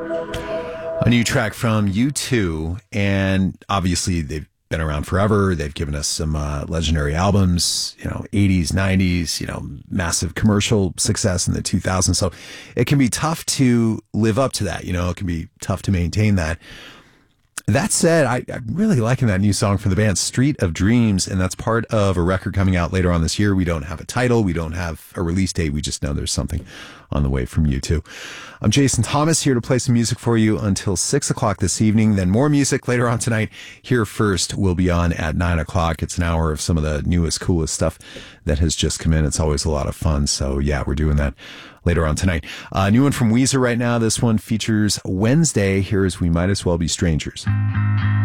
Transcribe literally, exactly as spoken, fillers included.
A new track from U two, and obviously they've been around forever. They've given us some uh, legendary albums, you know, eighties, nineties, you know, massive commercial success in the two thousands. So it can be tough to live up to that. You know, it can be tough to maintain that. That said, I, I'm really liking that new song from the band, Street of Dreams, and that's part of a record coming out later on this year. We don't have a title. We don't have a release date. We just know there's something on the way from U two. I'm Jason Thomas, here to play some music for you until six o'clock this evening. Then more music later on tonight. Here First will be on at nine o'clock. It's an hour of some of the newest, coolest stuff that has just come in. It's always a lot of fun. So, yeah, we're doing that later on tonight. A uh, new one from Weezer right now. This one features Wednesday. Here is We Might As Well Be Strangers.